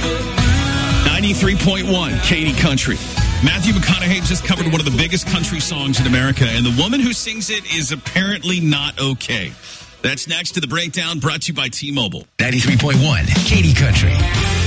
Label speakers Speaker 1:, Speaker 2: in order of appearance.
Speaker 1: 93.1 Katy Country. Matthew McConaughey just covered one of the biggest country songs in America, and the woman who sings it is apparently not okay. That's next to the breakdown, brought to you by T-Mobile.
Speaker 2: 93.1 Katy Country.